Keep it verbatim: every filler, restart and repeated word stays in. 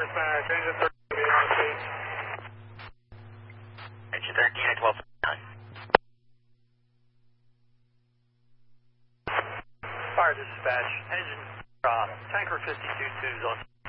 dispatch, engine thirteen on stage. Engine thirteen at twelve nine. Fire dispatch, engine, uh, tanker fifty-two two's on.